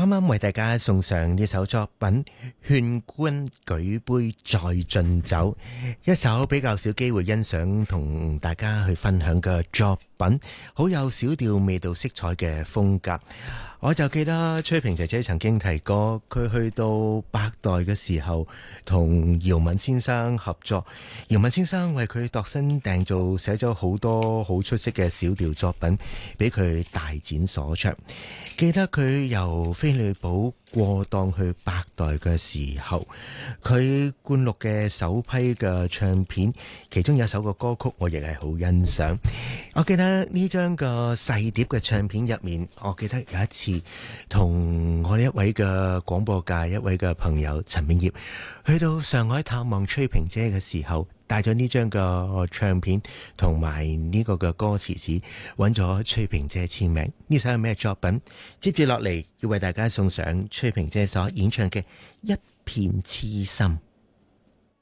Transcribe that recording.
啱啱為大家送上呢首作品《勸君舉杯再進酒》，一首比較少機會欣賞同大家去分享嘅作品，好有小調味道色彩嘅風格。我就記得崔萍姐姐曾經提過，佢去到百代嘅時候同姚敏先生合作，姚敏先生為佢度身訂造，寫咗好多好出色嘅小調作品俾佢大展所長。記得佢由飛利浦過檔去百代嘅時候，佢灌錄嘅首批嘅唱片，其中有一首嘅歌曲我亦係好欣賞。我記得呢張個細碟嘅唱片入面，我記得有一次同我哋一位嘅廣播界一位嘅朋友陳炳業去到上海探望崔萍姐嘅時候，帶咗呢張嘅唱片同埋呢個嘅歌詞紙，揾咗崔萍姐簽名。呢首係咩作品？接住落嚟要為大家送上崔萍姐所演唱嘅《一片痴心》。